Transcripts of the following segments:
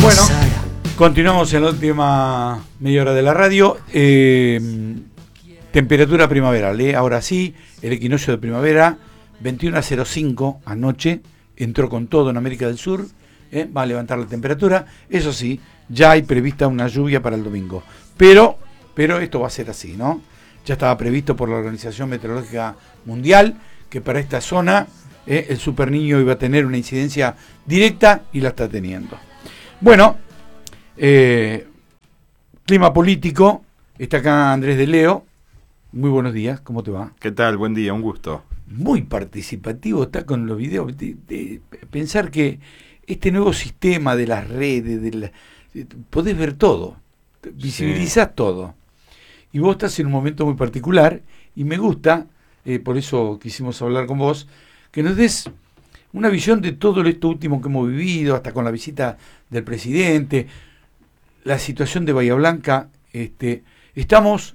Bueno, continuamos en la última media hora de la radio. Temperatura primaveral, ahora sí, el equinoccio de primavera, 21:05 anoche, entró con todo en América del Sur, va a levantar la temperatura. Eso sí, ya hay prevista una lluvia para el domingo, pero esto va a ser así, ¿no? Ya estaba previsto por la Organización Meteorológica Mundial que para esta zona el Super Niño iba a tener una incidencia directa y la está teniendo. Bueno, clima político, está acá Andrés de Leo. Muy buenos días, ¿cómo te va? ¿Qué tal? Buen día, un gusto. Muy participativo está con los videos, de pensar que este nuevo sistema de las redes, podés ver todo, visibilizás todo. Y vos estás en un momento muy particular y me gusta, por eso quisimos hablar con vos, que nos des una visión de todo esto último que hemos vivido, hasta con la visita del presidente, la situación de Bahía Blanca. Estamos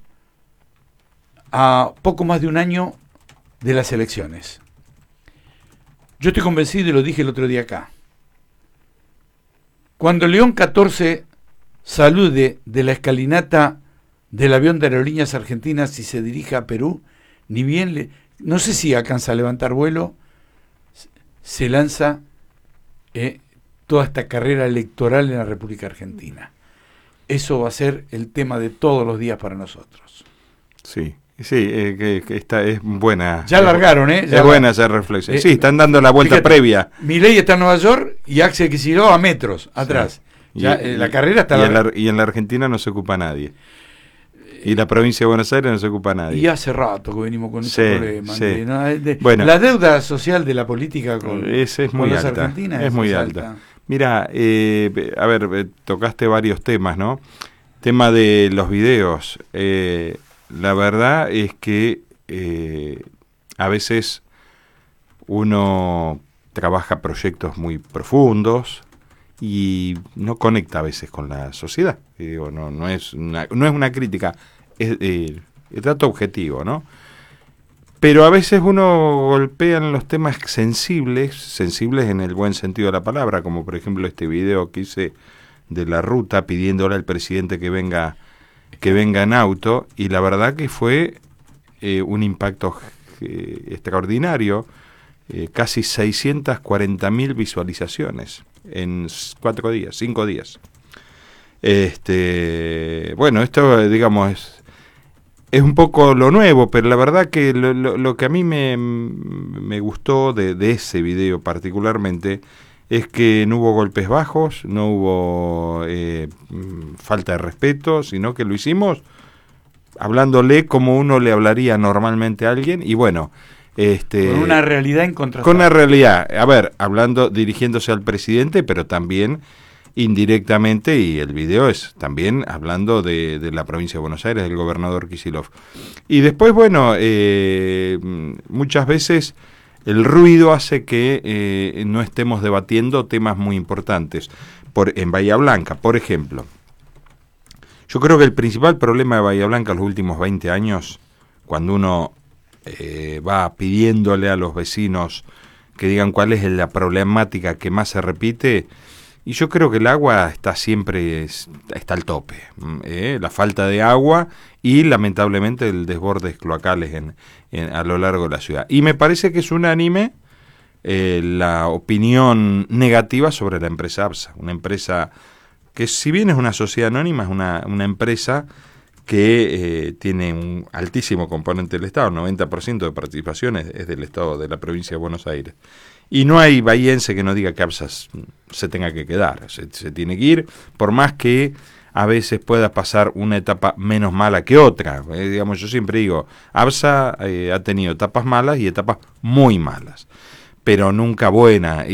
a poco más de un año de las elecciones. Yo estoy convencido, y lo dije el otro día acá, cuando León 14 salude de la escalinata del avión de Aerolíneas Argentinas y se dirija a Perú, ni bien no sé si alcanza a levantar vuelo, se lanza toda esta carrera electoral en la República Argentina. Eso va a ser el tema de todos los días para nosotros. Sí, que esta es buena. Ya largaron, es buena esa reflexión. Sí, están dando la vuelta fíjate, previa. Milei está en Nueva York y Axel Kicillof a metros atrás. Sí. Ya, la carrera está y en la Argentina no se ocupa nadie. Y la provincia de Buenos Aires no se ocupa nadie. Y hace rato que venimos con ese problema. Sí. Bueno, la deuda social de la política con es muy las alta. argentinas es muy alta. Mira, a ver, tocaste varios temas, ¿no? Tema de los videos. La verdad es que a veces uno trabaja proyectos muy profundos y no conecta a veces con la sociedad. Digo, no es una crítica, es dato objetivo, ¿no? Pero a veces uno golpea en los temas sensibles en el buen sentido de la palabra, como por ejemplo este video que hice de la ruta pidiéndole al presidente que venga en auto, y la verdad que fue un impacto extraordinario, casi 640.000 visualizaciones en 5 días. Bueno, esto digamos es un poco lo nuevo, pero la verdad que lo que a mí me gustó de ese video particularmente es que no hubo golpes bajos, no hubo falta de respeto, sino que lo hicimos hablándole como uno le hablaría normalmente a alguien, y bueno, con una realidad incontrastable. Con una realidad, a ver, dirigiéndose al presidente, pero también indirectamente, y el video es también hablando de la provincia de Buenos Aires, del gobernador Kicillof. Y después, bueno, muchas veces el ruido hace que no estemos debatiendo temas muy importantes. En Bahía Blanca, por ejemplo, yo creo que el principal problema de Bahía Blanca en los últimos 20 años, cuando uno va pidiéndole a los vecinos que digan cuál es la problemática que más se repite, y yo creo que el agua está al tope, la falta de agua y lamentablemente el desbordes cloacales a lo largo de la ciudad. Y me parece que es unánime la opinión negativa sobre la empresa ABSA, una empresa que si bien es una sociedad anónima, es una empresa que tiene un altísimo componente del Estado, 90% de participación es del Estado, de la provincia de Buenos Aires. Y no hay bahiense que no diga que ABSA se tenga que quedar, se tiene que ir, por más que a veces pueda pasar una etapa menos mala que otra. Digamos, yo siempre digo, ABSA ha tenido etapas malas y etapas muy malas, pero nunca buena.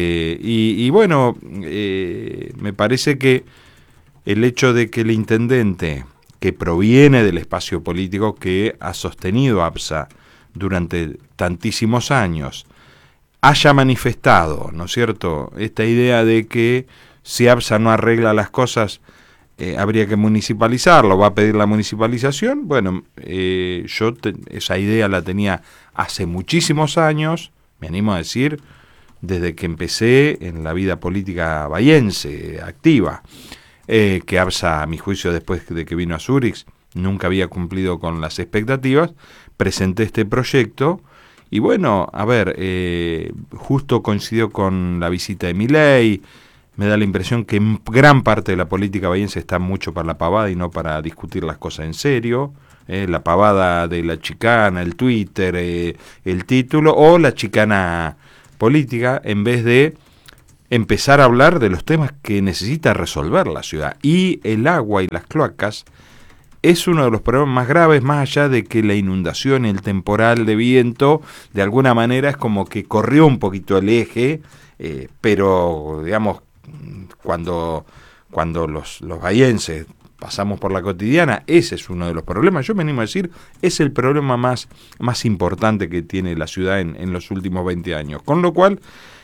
Y bueno, me parece que el hecho de que el intendente, que proviene del espacio político que ha sostenido ABSA durante tantísimos años, haya manifestado, ¿no es cierto?, esta idea de que si ABSA no arregla las cosas, habría que municipalizarlo, va a pedir la municipalización. Bueno, yo esa idea la tenía hace muchísimos años, me animo a decir, desde que empecé en la vida política bahiense, activa, que ABSA, a mi juicio, después de que vino a Zurich, nunca había cumplido con las expectativas. Presenté este proyecto y bueno, a ver, justo coincidió con la visita de Milei. Me da la impresión que gran parte de la política bahiense está mucho para la pavada y no para discutir las cosas en serio. La pavada de la chicana, el Twitter, el título, o la chicana política, en vez de empezar a hablar de los temas que necesita resolver la ciudad. Y el agua y las cloacas es uno de los problemas más graves, más allá de que la inundación, el temporal de viento, de alguna manera es como que corrió un poquito el eje, pero digamos, cuando los bahienses pasamos por la cotidiana, ese es uno de los problemas. Yo me animo a decir, es el problema más importante que tiene la ciudad en los últimos 20 años. Con lo cual,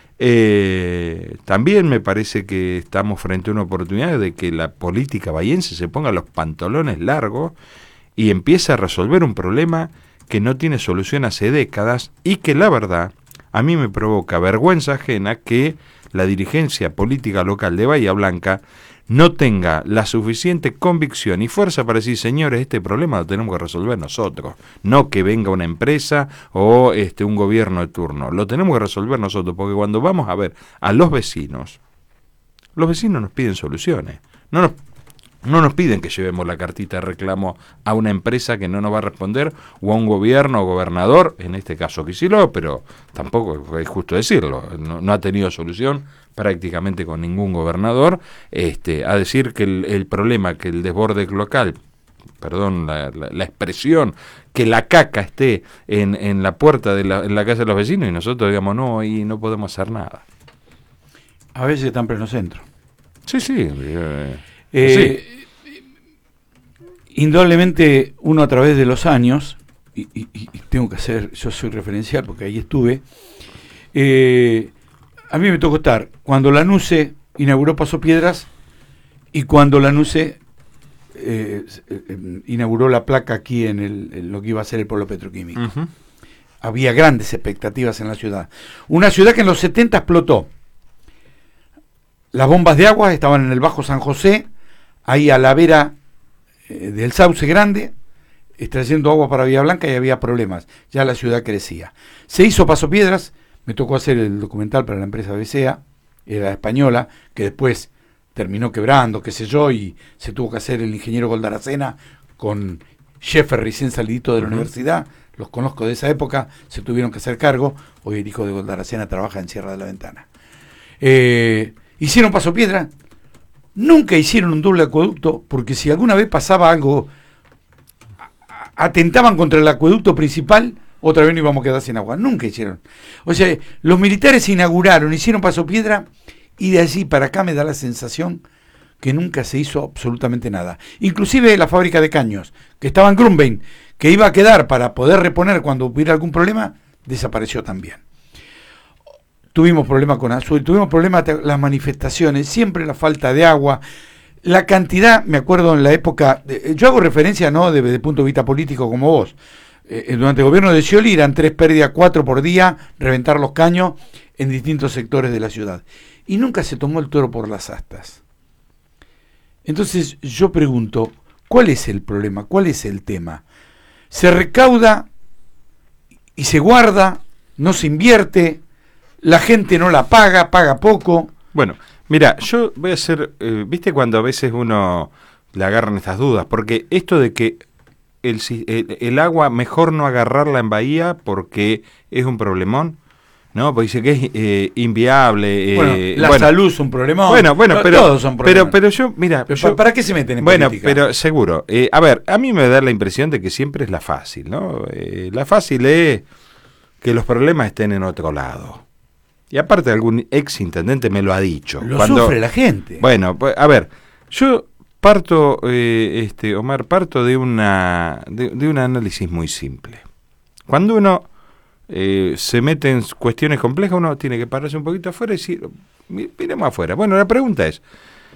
también me parece que estamos frente a una oportunidad de que la política bahiense se ponga los pantalones largos y empiece a resolver un problema que no tiene solución hace décadas y que la verdad a mí me provoca vergüenza ajena que la dirigencia política local de Bahía Blanca no tenga la suficiente convicción y fuerza para decir, señores, este problema lo tenemos que resolver nosotros, no que venga una empresa o un gobierno de turno, lo tenemos que resolver nosotros, porque cuando vamos a ver a los vecinos nos piden soluciones, no nos piden que llevemos la cartita de reclamo a una empresa que no nos va a responder, o a un gobierno o gobernador, en este caso Kicillof, pero tampoco es justo decirlo, no ha tenido solución prácticamente con ningún gobernador, a decir que el problema, que el desborde local, perdón la expresión, que la caca esté en la puerta en la casa de los vecinos y nosotros digamos no, y no podemos hacer nada. A veces está en pleno centro. Sí. Sí. Indudablemente uno a través de los años, y tengo que hacer, yo soy referencial porque ahí estuve, a mí me tocó estar cuando Lanuse inauguró Paso Piedras y cuando Lanuse inauguró la placa aquí en lo que iba a ser el polo petroquímico. Uh-huh. Había grandes expectativas en la ciudad. Una ciudad que en los 70 explotó. Las bombas de agua estaban en el Bajo San José, ahí a la vera del Sauce Grande, extrayendo agua para Bahía Blanca, y había problemas. Ya la ciudad crecía. Se hizo Paso Piedras, me tocó hacer el documental para la empresa BCA, era española, que después terminó quebrando, qué sé yo, y se tuvo que hacer el ingeniero Goldaracena con Sheffer recién salidito de la universidad, los conozco de esa época, se tuvieron que hacer cargo, hoy el hijo de Goldaracena trabaja en Sierra de la Ventana. Hicieron Paso Piedra, nunca hicieron un doble acueducto, porque si alguna vez pasaba algo, atentaban contra el acueducto principal, otra vez no íbamos a quedar sin agua. Nunca hicieron. O sea, los militares inauguraron, hicieron Paso Piedra, y de allí para acá me da la sensación que nunca se hizo absolutamente nada. Inclusive la fábrica de caños, que estaba en Grunbein, que iba a quedar para poder reponer cuando hubiera algún problema, desapareció también. Tuvimos problemas con Azul, tuvimos problemas con las manifestaciones, siempre la falta de agua, la cantidad, me acuerdo en la época, yo hago referencia no desde el punto de vista político como vos, durante el gobierno de Scioli eran 3 pérdidas, 4 por día, reventar los caños en distintos sectores de la ciudad. Y nunca se tomó el toro por las astas. Entonces yo pregunto, ¿cuál es el problema? ¿Cuál es el tema? Se recauda y se guarda, no se invierte, la gente no la paga, paga poco. Bueno, mira, yo voy a hacer, viste cuando a veces uno le agarran estas dudas, porque esto de que el agua mejor no agarrarla en Bahía porque es un problemón, ¿no? Porque dice que es inviable. La salud es un problemón. Bueno, pero todos son problemas. Pero yo, mira, ¿para qué se meten en política? política? Bueno, pero seguro. A ver, a mí me da la impresión de que siempre es la fácil, ¿no? La fácil es que los problemas estén en otro lado. Y aparte algún ex intendente me lo ha dicho. Sufre la gente. Bueno, pues, a ver, yo parto, Omar, de un análisis muy simple. Cuando uno se mete en cuestiones complejas, uno tiene que pararse un poquito afuera y decir, miremos afuera. Bueno, la pregunta es,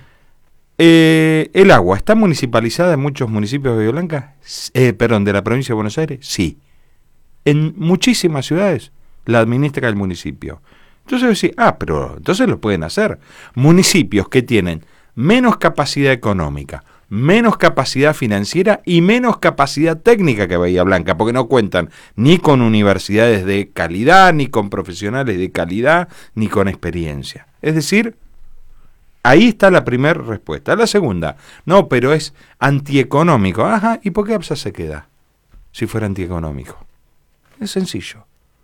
¿el agua está municipalizada en muchos municipios de Bahía Blanca? De la provincia de Buenos Aires, sí. En muchísimas ciudades la administra el municipio. Entonces decís, pero entonces lo pueden hacer. Municipios que tienen menos capacidad económica, menos capacidad financiera y menos capacidad técnica que Bahía Blanca, porque no cuentan ni con universidades de calidad, ni con profesionales de calidad, ni con experiencia. Es decir, ahí está la primera respuesta. La segunda, no, pero es antieconómico. Ajá, ¿y por qué ABSA se queda si fuera antieconómico? Es sencillo.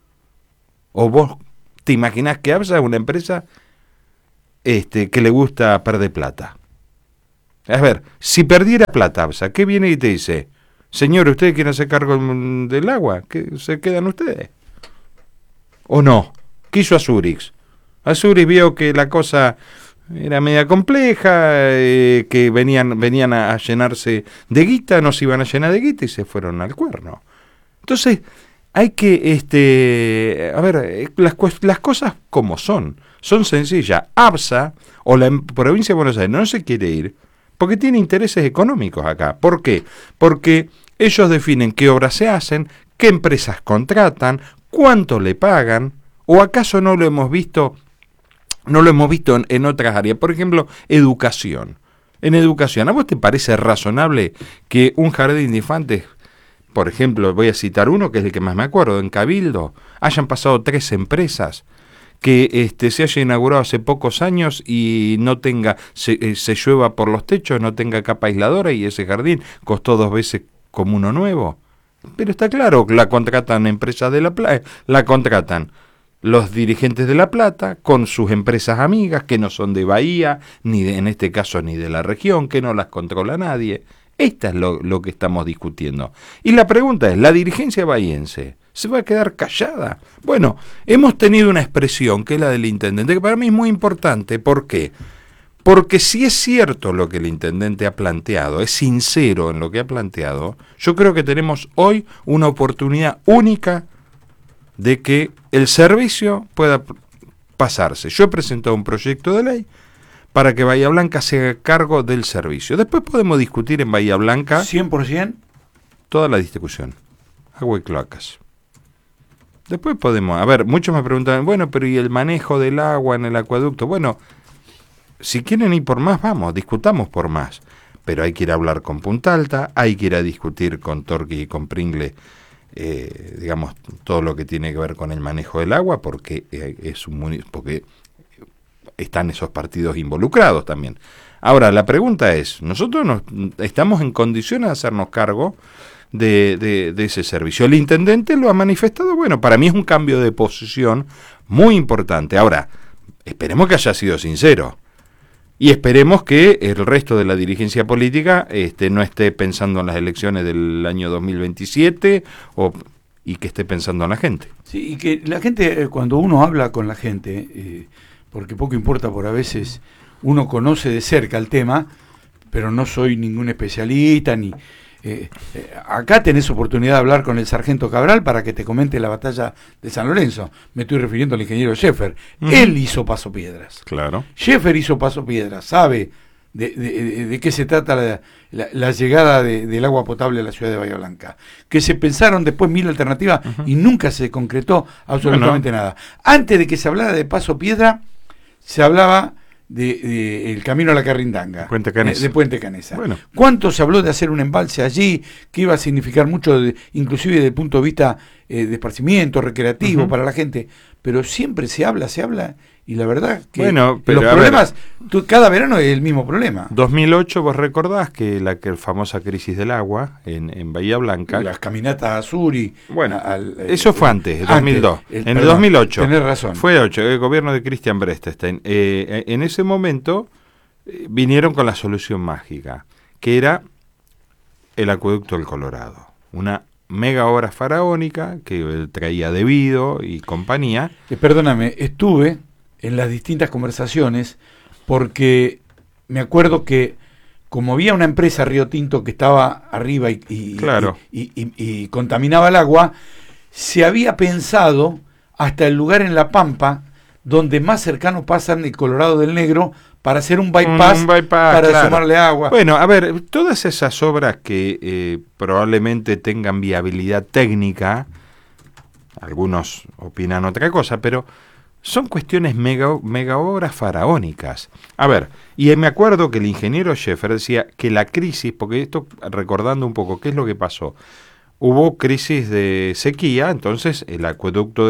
¿O vos te imaginás que ABSA es una empresa que le gusta perder plata? A ver, si perdiera plata ABSA, ¿qué viene y te dice? Señor, ¿ustedes quieren hacer cargo del agua? ¿Que se quedan ustedes? ¿O no? ¿Qué hizo Azurix? Azurix vio que la cosa era media compleja, que venían a llenarse de guita, no se iban a llenar de guita y se fueron al cuerno. Entonces, hay que, las cosas como son sencillas. ABSA o la provincia de Buenos Aires no se quiere ir porque tiene intereses económicos acá. ¿Por qué? Porque ellos definen qué obras se hacen, qué empresas contratan, cuánto le pagan, o acaso no lo hemos visto en otras áreas. Por ejemplo, educación. En educación, ¿a vos te parece razonable que un jardín de infantes, por ejemplo, voy a citar uno que es el que más me acuerdo, en Cabildo, hayan pasado 3 empresas, que se haya inaugurado hace pocos años y no tenga, se llueva por los techos, no tenga capa aisladora y ese jardín costó 2 veces como uno nuevo? Pero está claro, la contratan empresas de La Plata, la contratan los dirigentes de La Plata con sus empresas amigas que no son de Bahía, en este caso ni de la región, que no las controla nadie. Esta es lo que estamos discutiendo. Y la pregunta es, ¿la dirigencia bahiense se va a quedar callada? Bueno, hemos tenido una expresión que es la del intendente, que para mí es muy importante. ¿Por qué? Porque si es cierto lo que el intendente ha planteado, es sincero en lo que ha planteado, yo creo que tenemos hoy una oportunidad única de que el servicio pueda pasarse. Yo he presentado un proyecto de ley para que Bahía Blanca se haga cargo del servicio. Después podemos discutir en Bahía Blanca 100% toda la distribución, agua y cloacas. Después podemos, muchos me preguntan, bueno, pero ¿y el manejo del agua en el acueducto? Bueno, si quieren ir por más, vamos, discutamos por más. Pero hay que ir a hablar con Punta Alta, hay que ir a discutir con Torquís y con Pringle, todo lo que tiene que ver con el manejo del agua, porque porque están esos partidos involucrados también. Ahora, la pregunta es, ¿nosotros estamos en condiciones de hacernos cargo de ese servicio? El intendente lo ha manifestado, bueno, para mí es un cambio de posición muy importante. Ahora, esperemos que haya sido sincero y esperemos que el resto de la dirigencia política no esté pensando en las elecciones del año 2027 y que esté pensando en la gente. Sí, y que la gente, cuando uno habla con la gente, porque poco importa, por a veces uno conoce de cerca el tema, pero no soy ningún especialista, ni acá tenés oportunidad de hablar con el sargento Cabral para que te comente la batalla de San Lorenzo. Me estoy refiriendo al ingeniero Scheffer. Él hizo Paso Piedras. Claro. Scheffer hizo Paso Piedras, sabe de qué se trata la llegada del agua potable a la ciudad de Bahía Blanca. Que se pensaron después 1000 alternativas y nunca se concretó absolutamente nada. Antes de que se hablara de Paso Piedra, se hablaba de el camino a la Carrindanga, de Puente Canesa. Bueno. ¿Cuánto se habló de hacer un embalse allí que iba a significar mucho, inclusive desde el punto de vista de esparcimiento, recreativo para la gente? Pero siempre se habla y la verdad que los problemas, cada verano es el mismo problema. 2008, vos recordás que la famosa crisis del agua en Bahía Blanca. Las caminatas a Azuri. Bueno, eso fue antes, 2002. En el 2008. Tenés razón. Fue el gobierno de Cristian Brestestein. En ese momento vinieron con la solución mágica, que era el acueducto del Colorado. Una mega obra faraónica que traía Debido y compañía. Perdóname, estuve en las distintas conversaciones porque me acuerdo que como había una empresa Río Tinto que estaba arriba y contaminaba el agua, se había pensado hasta el lugar en La Pampa donde más cercano pasan el Colorado del Negro para hacer un bypass para sumarle agua. Bueno, todas esas obras que probablemente tengan viabilidad técnica, algunos opinan otra cosa, pero son cuestiones mega obras faraónicas. A ver, y me acuerdo que el ingeniero Schaeffer decía que la crisis, porque esto recordando un poco qué es lo que pasó, hubo crisis de sequía, entonces el acueducto,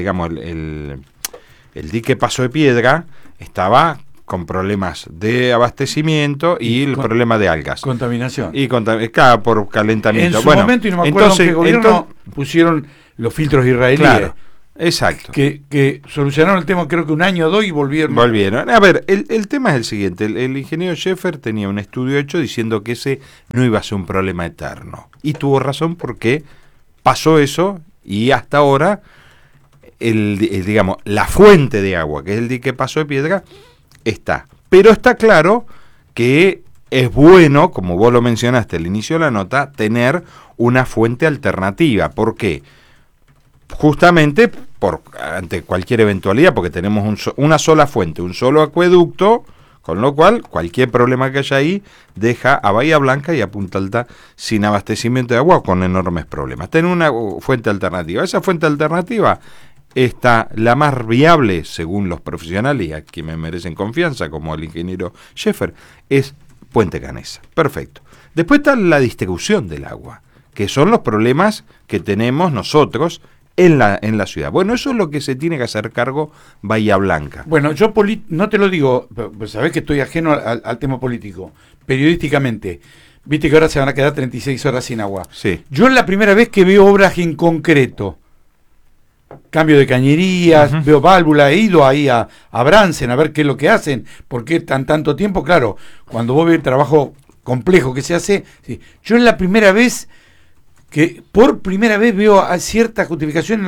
el dique Paso de Piedra estaba con problemas de abastecimiento y el problema de algas. Contaminación. Y claro, por calentamiento. En su momento, y no me acuerdo en qué gobierno pusieron los filtros israelíes. Claro, exacto. Que solucionaron el tema creo que un año o dos y volvieron. A ver, el tema es el siguiente. El ingeniero Schaeffer tenía un estudio hecho diciendo que ese no iba a ser un problema eterno. Y tuvo razón porque pasó eso y hasta ahora digamos, la fuente de agua, que es el dique Paso de Piedra, está. Pero está claro que es bueno, como vos lo mencionaste al inicio de la nota, tener una fuente alternativa. ¿Por qué? Justamente ante cualquier eventualidad, porque tenemos una sola fuente, un solo acueducto, con lo cual cualquier problema que haya ahí deja a Bahía Blanca y a Punta Alta sin abastecimiento de agua, con enormes problemas. Tener una fuente alternativa. Esa fuente alternativa está la más viable, según los profesionales y a quienes me merecen confianza, como el ingeniero Schaeffer, es Puente Canesa. Perfecto. Después está la distribución del agua, que son los problemas que tenemos nosotros en la ciudad. Bueno, eso es lo que se tiene que hacer cargo Bahía Blanca. Bueno, yo no te lo digo, pues sabés que estoy ajeno al tema político, periodísticamente. Viste que ahora se van a quedar 36 horas sin agua. Sí. Yo es la primera vez que veo obras en concreto. Cambio de cañerías, veo válvula, he ido ahí a Bransen a ver qué es lo que hacen, por qué tanto tiempo. Claro, cuando vos ves el trabajo complejo que se hace, sí. Yo es la primera vez que por primera vez veo a cierta justificación,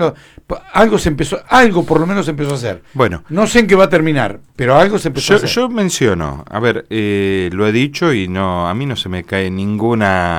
algo por lo menos se empezó a hacer. Bueno, no sé en qué va a terminar, pero algo se empezó a hacer. Yo menciono, a ver, lo he dicho y a mí no se me cae ningún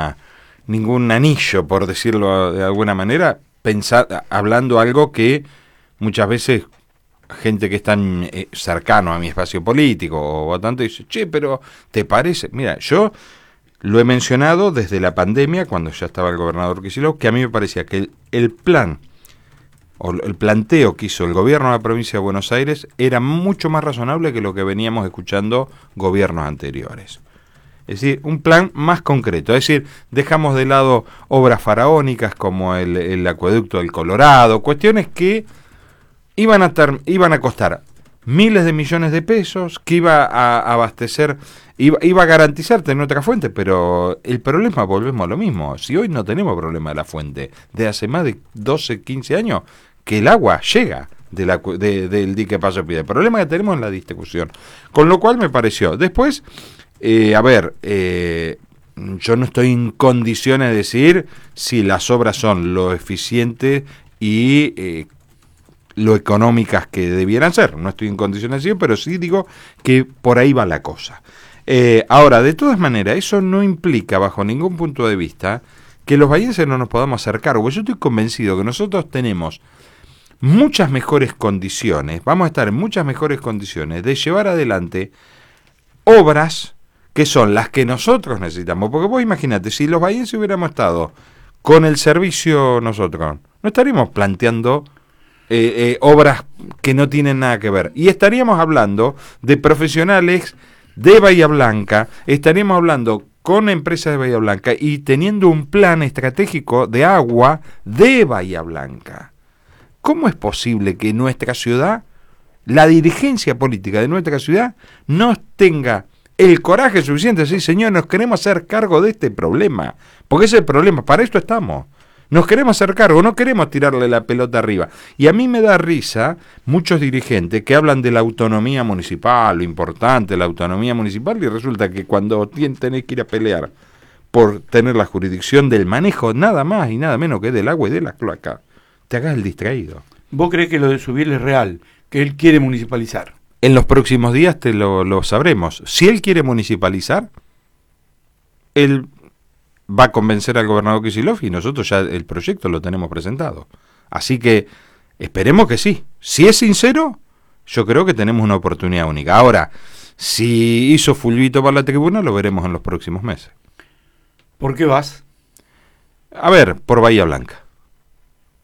anillo, por decirlo de alguna manera, hablando algo que muchas veces gente que es tan cercano a mi espacio político o votante dice, che, pero ¿te parece? Mira, yo lo he mencionado desde la pandemia, cuando ya estaba el gobernador Kicillof, que a mí me parecía que el plan o el planteo que hizo el gobierno de la provincia de Buenos Aires era mucho más razonable que lo que veníamos escuchando gobiernos anteriores. Es decir, un plan más concreto. Es decir, dejamos de lado obras faraónicas como el acueducto del Colorado, cuestiones que iban a costar miles de millones de pesos, que iba a abastecer, iba a garantizar tener otra fuente, pero el problema, volvemos a lo mismo. Si hoy no tenemos problema de la fuente, de hace más de 12, 15 años, que el agua llega del dique Paso de Piedra. El problema que tenemos es la distribución. Con lo cual me pareció. Después, yo no estoy en condiciones de decir si las obras son lo eficientes y lo económicas que debieran ser. No estoy en condiciones de decir, pero sí digo que por ahí va la cosa. Ahora, de todas maneras, eso no implica, bajo ningún punto de vista, que los bahienses no nos podamos hacer cargo. Yo estoy convencido que nosotros tenemos muchas mejores condiciones, vamos a estar en muchas mejores condiciones de llevar adelante obras que son las que nosotros necesitamos. Porque vos imagínate, si los bahienses hubiéramos estado con el servicio nosotros, no estaríamos planteando obras que no tienen nada que ver. Y estaríamos hablando de profesionales de Bahía Blanca, estaríamos hablando con empresas de Bahía Blanca y teniendo un plan estratégico de agua de Bahía Blanca. ¿Cómo es posible que nuestra ciudad, la dirigencia política de nuestra ciudad, no tenga el coraje suficiente de decir, señor, nos queremos hacer cargo de este problema? Porque ese es el problema, para esto estamos. Nos queremos hacer cargo, no queremos tirarle la pelota arriba. Y a mí me da risa muchos dirigentes que hablan de la autonomía municipal, lo importante, la autonomía municipal, y resulta que cuando tenés que ir a pelear por tener la jurisdicción del manejo, nada más y nada menos que del agua y de las cloacas, te hagas el distraído. ¿Vos creés que lo de Subiel es real? Que él quiere municipalizar. En los próximos días lo sabremos. Si él quiere municipalizar, él va a convencer al gobernador Kicillof y nosotros ya el proyecto lo tenemos presentado. Así que esperemos que sí. Si es sincero, yo creo que tenemos una oportunidad única. Ahora, si hizo fulbito para la tribuna, lo veremos en los próximos meses. ¿Por qué vas? A ver, por Bahía Blanca.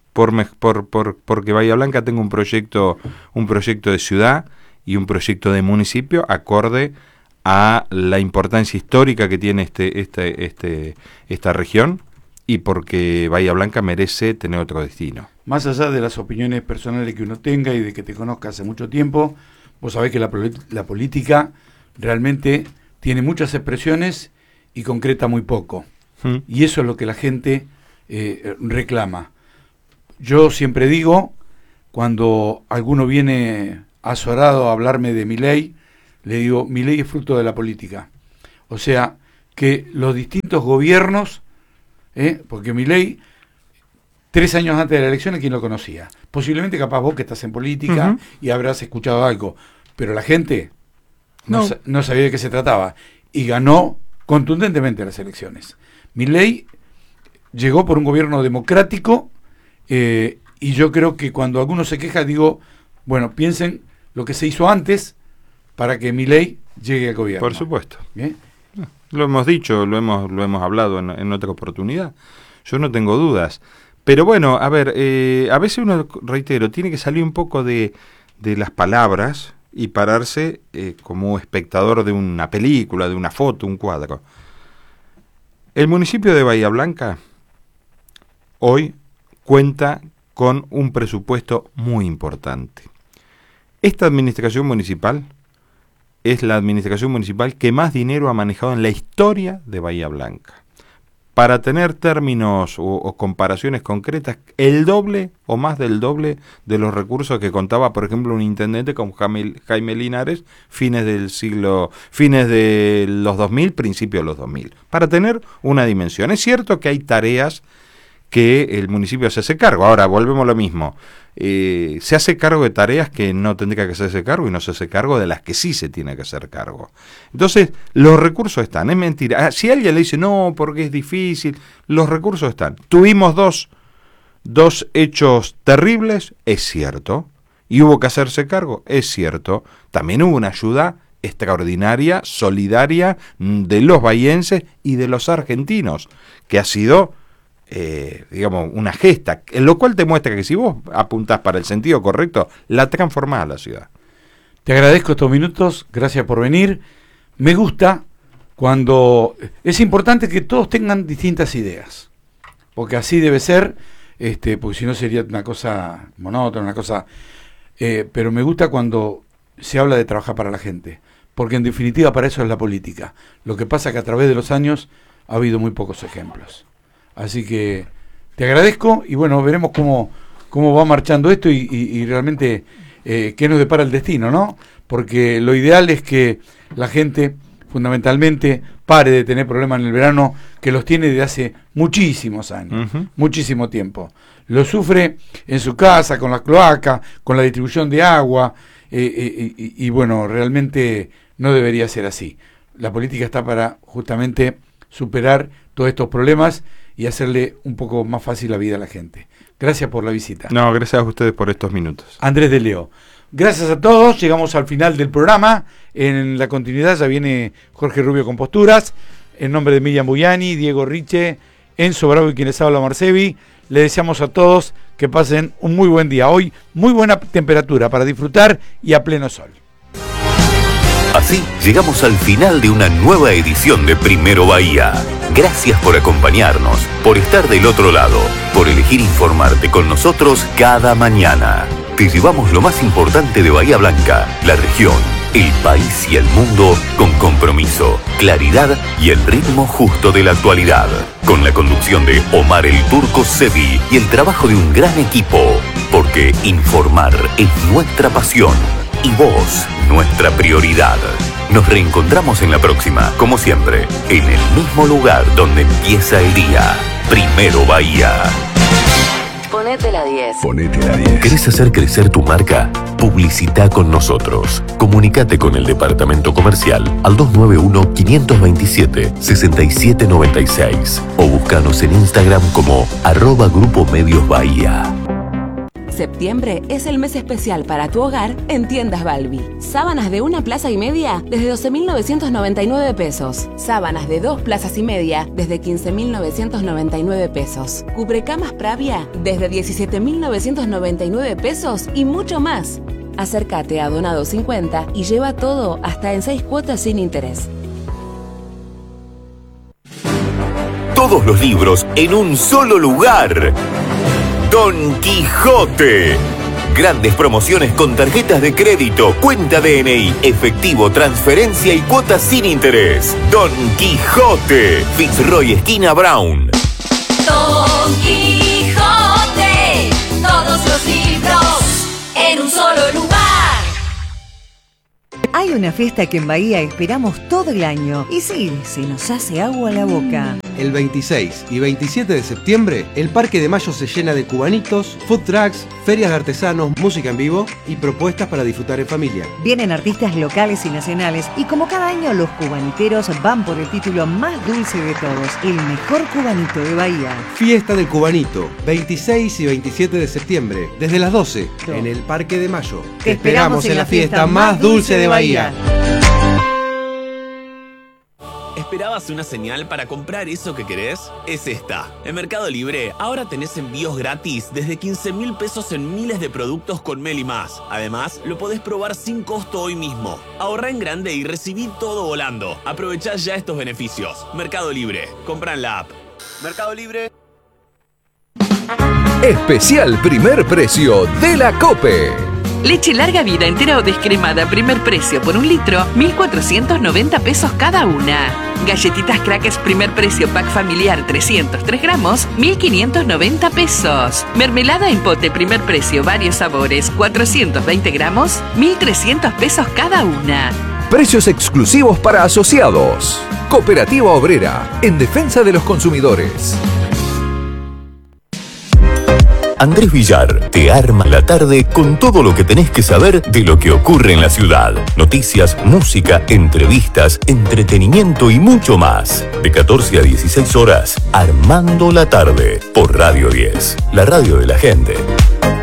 porque Bahía Blanca tenga un proyecto de ciudad y un proyecto de municipio acorde a la importancia histórica que tiene esta región, y porque Bahía Blanca merece tener otro destino. Más allá de las opiniones personales que uno tenga y de que te conozca hace mucho tiempo, vos sabés que la política realmente tiene muchas expresiones y concreta muy poco. Y eso es lo que la gente reclama. Yo siempre digo, cuando alguno viene azorado a hablarme de Milei, le digo, Milei es fruto de la política. O sea, que los distintos gobiernos, porque Milei, 3 años antes de la elección, ¿quién lo conocía? Posiblemente capaz vos que estás en política y habrás escuchado algo, pero la gente no sabía de qué se trataba y ganó contundentemente las elecciones. Milei llegó por un gobierno democrático, y yo creo que cuando alguno se queja, digo, bueno, piensen lo que se hizo antes para que Milei llegue al gobierno. Por supuesto. Lo hemos dicho, lo hemos hablado en otra oportunidad. Yo no tengo dudas. Pero bueno, a ver, a veces uno, reitero, tiene que salir un poco de las palabras y pararse como espectador de una película, de una foto, un cuadro. El municipio de Bahía Blanca hoy cuenta con un presupuesto muy importante. Esta administración municipal es la administración municipal que más dinero ha manejado en la historia de Bahía Blanca. Para tener términos o comparaciones concretas, el doble o más del doble de los recursos que contaba, por ejemplo, un intendente como Jaime Linares, fines de los 2000, principios de los 2000, para tener una dimensión. Es cierto que hay tareas que el municipio se hace cargo. Ahora, volvemos a lo mismo. Se hace cargo de tareas que no tendría que hacerse cargo y no se hace cargo de las que sí se tiene que hacer cargo. Entonces, los recursos están. Es mentira. Si alguien le dice, no, porque es difícil, los recursos están. Tuvimos dos hechos terribles, es cierto. Y hubo que hacerse cargo, es cierto. También hubo una ayuda extraordinaria, solidaria, de los bahienses y de los argentinos, que ha sido digamos, una gesta, en lo cual te muestra que si vos apuntás para el sentido correcto, la transformás a la ciudad. Te agradezco estos minutos, gracias por venir. Me gusta cuando es importante que todos tengan distintas ideas, porque así debe ser, porque si no sería una cosa monótona, una cosa, pero me gusta cuando se habla de trabajar para la gente, porque en definitiva para eso es la política. Lo que pasa es que a través de los años ha habido muy pocos ejemplos. Así que te agradezco y bueno, veremos cómo va marchando esto y realmente qué nos depara el destino, ¿no? Porque lo ideal es que la gente fundamentalmente pare de tener problemas en el verano, que los tiene desde hace muchísimos años, muchísimo tiempo. Lo sufre en su casa, con la cloaca, con la distribución de agua, y bueno, realmente no debería ser así. La política está para justamente superar todos estos problemas y hacerle un poco más fácil la vida a la gente. Gracias por la visita. No, gracias a ustedes por estos minutos. Andrés de Leo. Gracias a todos, llegamos al final del programa. En la continuidad ya viene Jorge Rubio con Posturas. En nombre de Miriam Buyani, Diego Riche, Enzo Bravo y quienes habla Marcevi, le deseamos a todos que pasen un muy buen día. Hoy muy buena temperatura para disfrutar y a pleno sol. Así llegamos al final de una nueva edición de Primero Bahía. Gracias por acompañarnos, por estar del otro lado, por elegir informarte con nosotros cada mañana. Te llevamos lo más importante de Bahía Blanca, la región, el país y el mundo con compromiso, claridad y el ritmo justo de la actualidad. Con la conducción de Omar el Turco Sevi y el trabajo de un gran equipo. Porque informar es nuestra pasión. Y vos, nuestra prioridad. Nos reencontramos en la próxima, como siempre, en el mismo lugar donde empieza el día. Primero Bahía. Ponete la 10. Ponete la 10. ¿Querés hacer crecer tu marca? Publicita con nosotros. Comunicate con el departamento comercial al 291-527-6796 o búscanos en Instagram como @Grupo Medios Bahía. Septiembre es el mes especial para tu hogar en Tiendas Balbi. Sábanas de 1 plaza y media desde 12.999 pesos. Sábanas de 2 plazas y media desde 15.999 pesos. Cubrecamas Pravia desde 17.999 pesos y mucho más. Acércate a Donado 50 y lleva todo hasta en 6 cuotas sin interés. Todos los libros en un solo lugar. Don Quijote. Grandes promociones con tarjetas de crédito, cuenta DNI, efectivo, transferencia y cuotas sin interés. Don Quijote. Fitzroy esquina Brown. Don Quijote. Todos los libros en un solo lugar. Hay una fiesta que en Bahía esperamos todo el año y sí, se nos hace agua a la boca. El 26 y 27 de septiembre, el Parque de Mayo se llena de cubanitos, food trucks, ferias de artesanos, música en vivo y propuestas para disfrutar en familia. Vienen artistas locales y nacionales y como cada año los cubaniteros van por el título más dulce de todos, el mejor cubanito de Bahía. Fiesta del Cubanito, 26 y 27 de septiembre, desde las 12, en el Parque de Mayo. Te esperamos en la fiesta más dulce de Bahía. ¿Esperabas una señal para comprar eso que querés? Es esta. En Mercado Libre ahora tenés envíos gratis desde 15.000 pesos en miles de productos con Meli Más. Además, lo podés probar sin costo hoy mismo. Ahorrá en grande y recibí todo volando. Aprovechá ya estos beneficios. Mercado Libre. Compra en la app. Mercado Libre. Especial primer precio de la COPE. Leche larga vida entera o descremada primer precio por 1 litro, 1.490 pesos cada una. Galletitas Crackers primer precio pack familiar 303 gramos, 1.590 pesos. Mermelada en pote primer precio varios sabores 420 gramos, 1.300 pesos cada una. Precios exclusivos para asociados. Cooperativa Obrera, en defensa de los consumidores. Andrés Villar te arma la tarde con todo lo que tenés que saber de lo que ocurre en la ciudad. Noticias, música, entrevistas, entretenimiento y mucho más. De 14 a 16 horas, Armando la tarde, por Radio 10, la radio de la gente.